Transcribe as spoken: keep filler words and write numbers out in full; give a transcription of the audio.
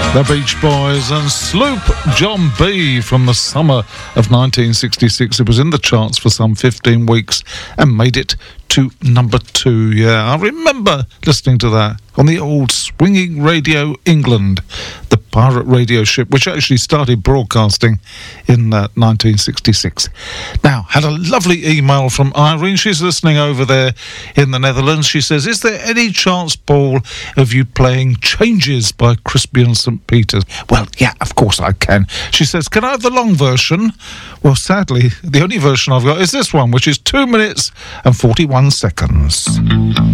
The Beach Boys and Sloop John B from the summer of nineteen sixty-six. It was in the charts for some fifteen weeks and made it to number two. Yeah, I remember listening to that on the old Swinging Radio England, the pirate radio ship, which actually started broadcasting in uh, nineteen sixty-six. Now, had a lovely email from Irene. She's listening over there in the Netherlands. She says, is there any chance, Paul, of you playing Changes by Crispy and Saint Peters? Well, yeah, of course I can. She says, can I have the long version? Well, sadly, the only version I've got is this one, which is two minutes and forty-one seconds.